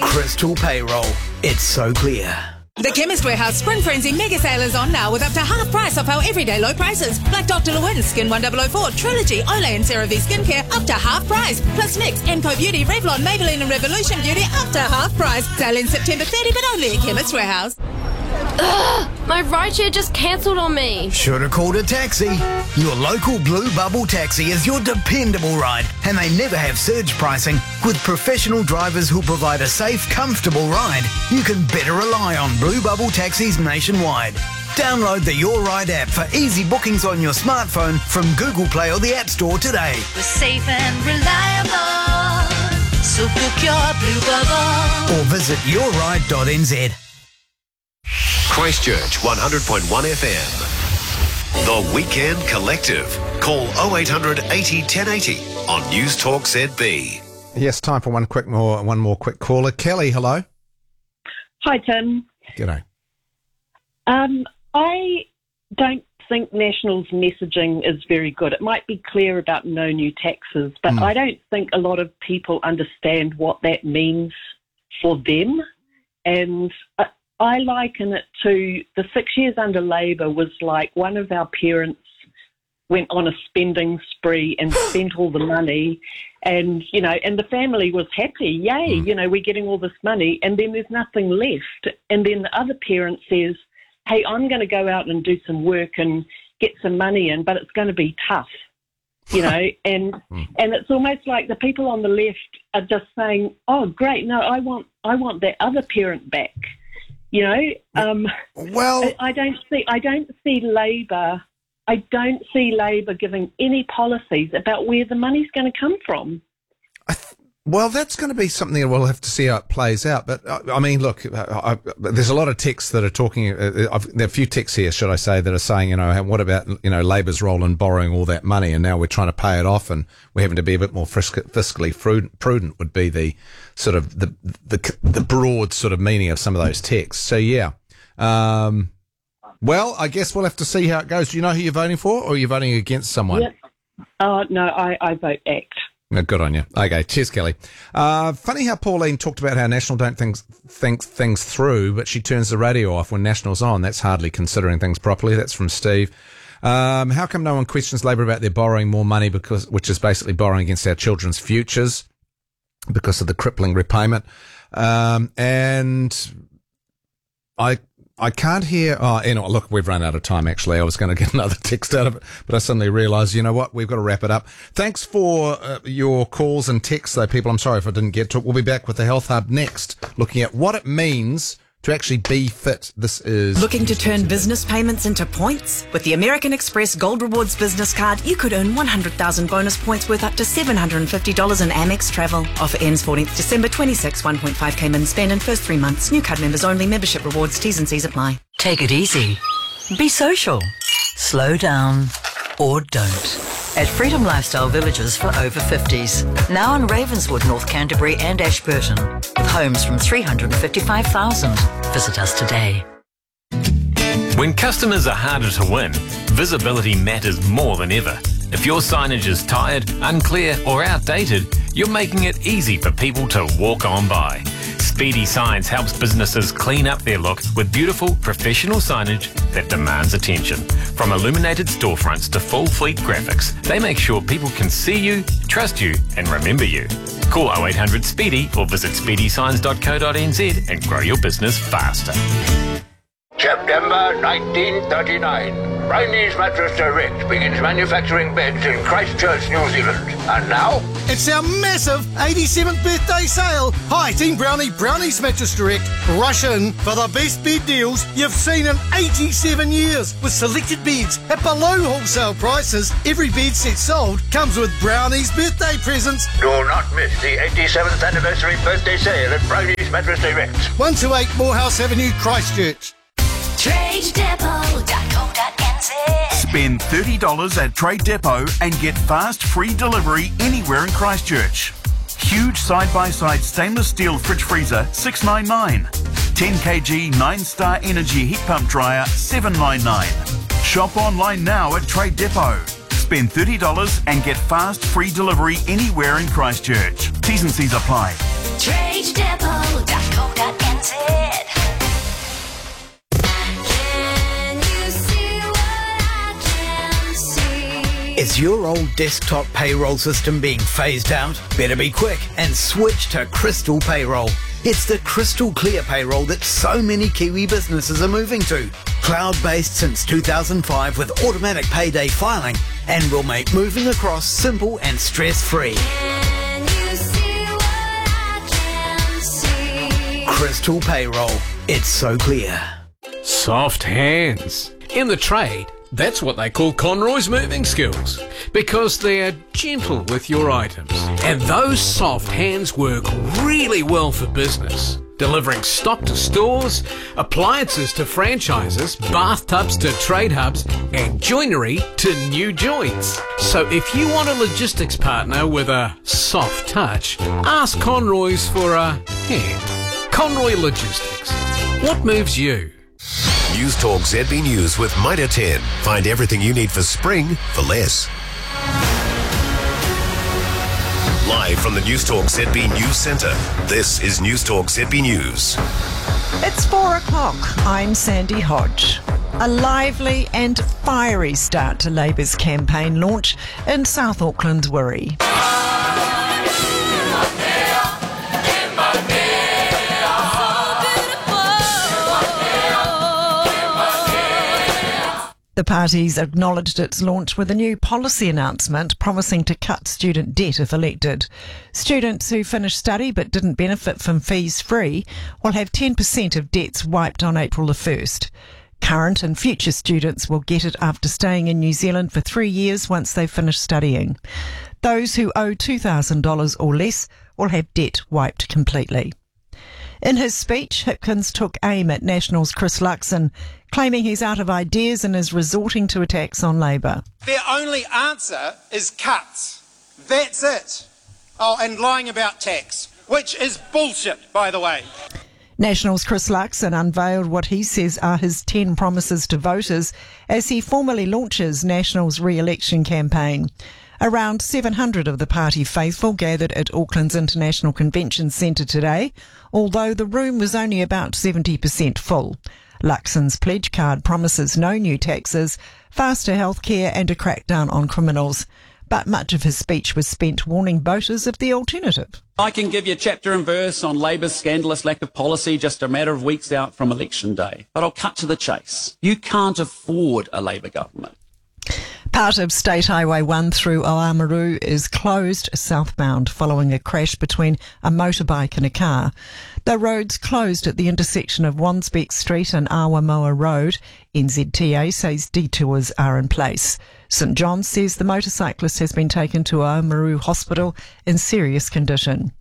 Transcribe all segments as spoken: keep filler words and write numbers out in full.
Crystal Payroll. It's so clear. The Chemist Warehouse Spring Frenzy Mega Sale is on now with up to half price off our everyday low prices. Like Doctor Lewin, Skin one thousand four, Trilogy, Olay and CeraVe Skincare up to half price. Plus N Y X, Enco Beauty, Revlon, Maybelline and Revolution Beauty up to half price. Sale in September thirtieth, but only at Chemist Warehouse. Ugh, my rideshare just cancelled on me. Should have called a taxi. Your local Blue Bubble taxi is your dependable ride, and they never have surge pricing. With professional drivers who provide a safe, comfortable ride, you can better rely on Blue Bubble taxis nationwide. Download the Your Ride app for easy bookings on your smartphone from Google Play or the App Store today. We're safe and reliable, so book your Blue Bubble. Or visit your ride dot n z. Christchurch one hundred point one F M. The Weekend Collective. Call oh eight hundred eighty ten eighty on News Talk Z B. Yes, time for one quick more, one more quick caller. Kelly, hello. Hi, Tim. G'day. Um, I don't think National's messaging is very good. It might be clear about no new taxes, but mm. I don't think a lot of people understand what that means for them. And I, I liken it to the six years under Labour was like one of our parents went on a spending spree and spent all the money, and, you know, and the family was happy. Yay, mm. you know, we're getting all this money, and then there's nothing left. And then the other parent says, hey, I'm going to go out and do some work and get some money in, but it's going to be tough, you know. and mm. and it's almost like the people on the left are just saying, oh, great, no, I want I want that other parent back, you know. Um, well, I, I don't see I don't see Labour. I don't see Labour giving any policies about where the money's going to come from. I th- well, that's going to be something that we'll have to see how it plays out. But, I, I mean, look, I, I, there's a lot of texts that are talking, uh, I've, there are a few texts here, should I say, that are saying, you know, what about, you know, Labour's role in borrowing all that money, and now we're trying to pay it off, and we're having to be a bit more fisc- fiscally prudent, prudent would be the sort of, the, the, the broad sort of meaning of some of those texts. So, yeah. Um, Well, I guess we'll have to see how it goes. Do you know who you're voting for, or are you voting against someone? Yep. Uh, no, I, I vote ACT. No, good on you. Okay, cheers, Kelly. Uh, funny how Pauline talked about how National don't think, think things through, but she turns the radio off when National's on. That's hardly considering things properly. That's from Steve. Um, how come no one questions Labor about their borrowing more money, because which is basically borrowing against our children's futures because of the crippling repayment? Um, and I... I can't hear, oh, you know, look, we've run out of time, actually. I was going to get another text out of it, but I suddenly realised, you know what, we've got to wrap it up. Thanks for uh, your calls and texts, though, people. I'm sorry if I didn't get to it. We'll be back with the Health Hub next, looking at what it means to actually be fit. This is... Looking to turn business payments into points? With the American Express Gold Rewards business card, you could earn one hundred thousand bonus points worth up to seven hundred fifty dollars in Amex travel. Offer ends fourteenth December twenty-six, one point five K min spend in first three months. New card members only. Membership rewards, T's and C's apply. Take it easy. Be social. Slow down. Or don't. At Freedom Lifestyle Villages for over fifties. Now in Ravenswood, North Canterbury and Ashburton. With homes from three hundred fifty-five thousand. Visit us today. When customers are harder to win, visibility matters more than ever. If your signage is tired, unclear or outdated, you're making it easy for people to walk on by. Speedy Signs helps businesses clean up their look with beautiful, professional signage that demands attention. From illuminated storefronts to full fleet graphics, they make sure people can see you, trust you and remember you. Call oh eight hundred SPEEDY or visit speedy signs dot co dot n z and grow your business faster. September nineteen thirty-nine. Brownie's Mattress Direct begins manufacturing beds in Christchurch, New Zealand. And now... it's our massive eighty-seventh birthday sale. Hi, Team Brownie, Brownie's Mattress Direct. Rush in for the best bed deals you've seen in eighty-seven years. With selected beds at below wholesale prices, every bed set sold comes with Brownie's birthday presents. Do not miss the eighty-seventh anniversary birthday sale at Brownie's Mattress Direct. one two eight Morehouse Avenue, Christchurch. trade depot dot co dot n z. Spend thirty dollars at Trade Depot and get fast free delivery anywhere in Christchurch. Huge side-by-side stainless steel fridge freezer, six ninety-nine. ten kilogram nine star Energy heat pump dryer, seven ninety-nine. Shop online now at Trade Depot. Spend thirty dollars and get fast free delivery anywhere in Christchurch. T's and C's apply. trade depot dot your old desktop payroll system being phased out? Better be quick and switch to Crystal Payroll. It's the crystal clear payroll that so many Kiwi businesses are moving to. Cloud-based since two thousand five with automatic payday filing, and will make moving across simple and stress-free. Crystal Payroll. It's so clear. Soft hands. In the trade, that's what they call Conroy's moving skills, because they're gentle with your items. And those soft hands work really well for business, delivering stock to stores, appliances to franchises, bathtubs to trade hubs, and joinery to new joints. So if you want a logistics partner with a soft touch, ask Conroy's for a hand. Conroy Logistics. What moves you? News Talk Z B News with Mitre ten. Find everything you need for spring for less. Live from the News Talk Z B News Centre, this is News Talk Z B News. It's four o'clock. I'm Sandy Hodge. A lively and fiery start to Labour's campaign launch in South Auckland's Wirri. The party's acknowledged its launch with a new policy announcement promising to cut student debt if elected. Students who finished study but didn't benefit from fees free will have ten percent of debts wiped on April the first. Current and future students will get it after staying in New Zealand for three years once they finish studying. Those who owe two thousand dollars or less will have debt wiped completely. In his speech, Hipkins took aim at Nationals' Chris Luxon, claiming he's out of ideas and is resorting to attacks on Labour. Their only answer is cuts. That's it. Oh, and lying about tax, which is bullshit, by the way. Nationals' Chris Luxon unveiled what he says are his ten promises to voters as he formally launches Nationals' re-election campaign. Around seven hundred of the party faithful gathered at Auckland's International Convention Centre today, although the room was only about seventy percent full. Luxon's pledge card promises no new taxes, faster healthcare and a crackdown on criminals. But much of his speech was spent warning voters of the alternative. I can give you chapter and verse on Labour's scandalous lack of policy just a matter of weeks out from election day. But I'll cut to the chase. You can't afford a Labour government. Part of State Highway one through Oamaru is closed southbound following a crash between a motorbike and a car. The road's closed at the intersection of Wansbeck Street and Awamoa Road. N Z T A says detours are in place. St John's says the motorcyclist has been taken to Oamaru Hospital in serious condition.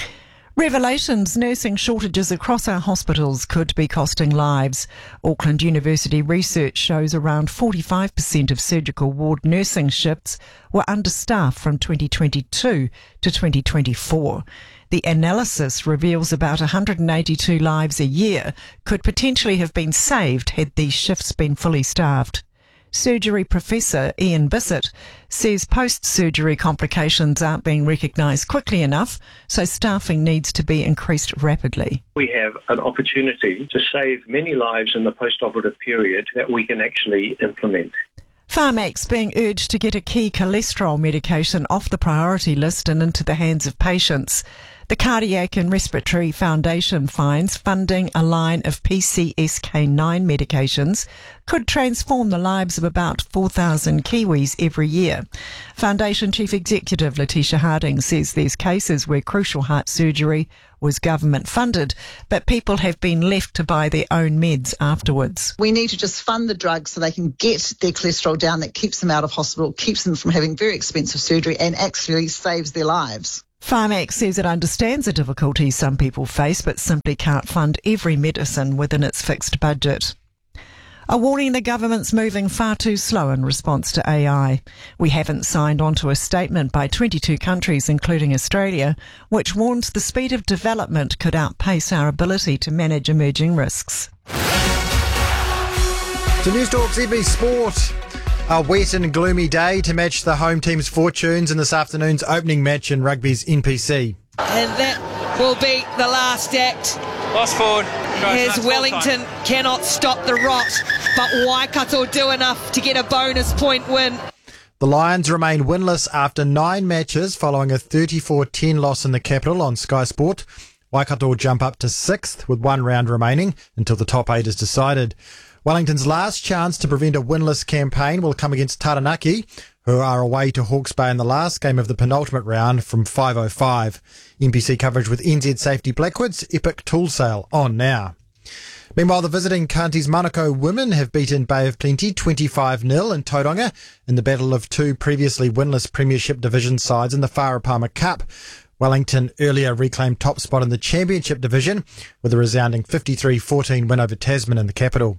Revelations: nursing shortages across our hospitals could be costing lives. Auckland University research shows around forty-five percent of surgical ward nursing shifts were understaffed from twenty twenty-two to twenty twenty-four. The analysis reveals about one hundred eighty-two lives a year could potentially have been saved had these shifts been fully staffed. Surgery professor Ian Bissett says post-surgery complications aren't being recognised quickly enough, so staffing needs to be increased rapidly. We have an opportunity to save many lives in the post-operative period that we can actually implement. Pharmax being urged to get a key cholesterol medication off the priority list and into the hands of patients. The Cardiac and Respiratory Foundation finds funding a line of P C S K nine medications could transform the lives of about four thousand Kiwis every year. Foundation Chief Executive Letitia Harding says there's cases where crucial heart surgery was government funded, but people have been left to buy their own meds afterwards. We need to just fund the drugs so they can get their cholesterol down. That keeps them out of hospital, keeps them from having very expensive surgery and actually saves their lives. Pharmax says it understands the difficulties some people face, but simply can't fund every medicine within its fixed budget. A warning: the government's moving far too slow in response to A I. We haven't signed on to a statement by twenty-two countries, including Australia, which warns the speed of development could outpace our ability to manage emerging risks. To News Talk Z B Sport. A wet and gloomy day to match the home team's fortunes in this afternoon's opening match in rugby's N P C. And that will be the last act. Lost forward. As Wellington cannot stop the rot, but Waikato do enough to get a bonus point win. The Lions remain winless after nine matches following a thirty-four ten loss in the capital on Sky Sport. Waikato jump up to sixth with one round remaining until the top eight is decided. Wellington's last chance to prevent a winless campaign will come against Taranaki, who are away to Hawke's Bay in the last game of the penultimate round from five oh five. N P C coverage with N Z Safety Blackwood's Epic Tool Sale on now. Meanwhile, the visiting Counties Manukau women have beaten Bay of Plenty twenty-five nil in Tauranga in the battle of two previously winless Premiership Division sides in the Whareparma Cup. Wellington earlier reclaimed top spot in the Championship Division with a resounding fifty-three fourteen win over Tasman in the capital.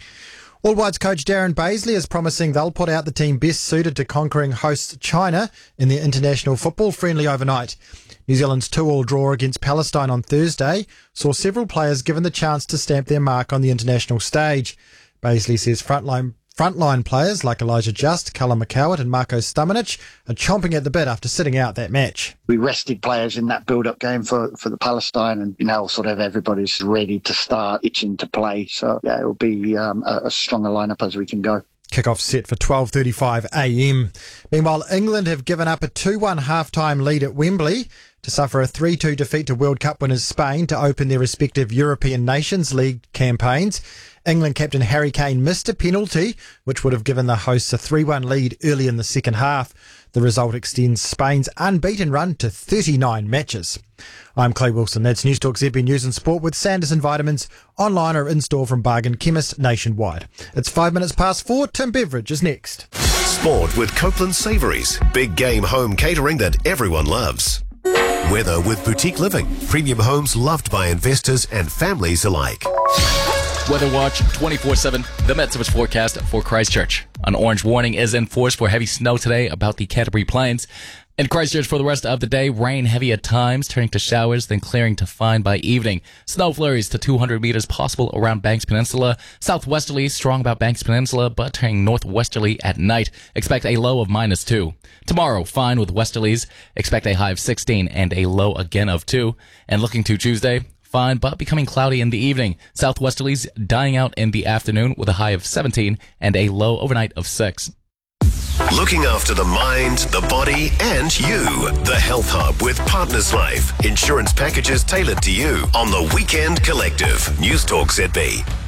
All Whites coach Darren Baisley is promising they'll put out the team best suited to conquering hosts China in their international football friendly overnight. New Zealand's two-all draw against Palestine on Thursday saw several players given the chance to stamp their mark on the international stage. Baisley says frontline frontline players like Elijah Just, Callum McCowart and Marko Stamanic are chomping at the bit after sitting out that match. We rested players in that build-up game for, for the Palestine, and you know, sort of everybody's ready to start, itching to play. So yeah, it'll be um, a, a stronger lineup as we can go. Kick-off set for twelve thirty-five a m. Meanwhile, England have given up a two one half-time lead at Wembley to suffer a three two defeat to World Cup winners Spain to open their respective European Nations League campaigns. England captain Harry Kane missed a penalty, which would have given the hosts a three one lead early in the second half. The result extends Spain's unbeaten run to thirty-nine matches. I'm Clay Wilson. That's News Talk Z B News and Sport with Sanderson Vitamins, online or in-store from Bargain Chemist nationwide. It's five minutes past four. Tim Beveridge is next. Sport with Copeland Savouries. Big game home catering that everyone loves. Weather with Boutique Living. Premium homes loved by investors and families alike. Weather Watch twenty-four seven, the Met-Service forecast for Christchurch. An orange warning is in force for heavy snow today about the Canterbury Plains. In Christchurch for the rest of the day, rain heavy at times, turning to showers, then clearing to fine by evening. Snow flurries to two hundred metres possible around Banks Peninsula. Southwesterly, strong about Banks Peninsula, but turning northwesterly at night. Expect a low of minus two. Tomorrow, fine with westerlies. Expect a high of sixteen and a low again of two. And looking to Tuesday, fine, but becoming cloudy in the evening. Southwesterlies dying out in the afternoon with a high of seventeen and a low overnight of six. Looking after the mind, the body, and you. The Health Hub with Partners Life. Insurance packages tailored to you on the Weekend Collective. News Talk Z B.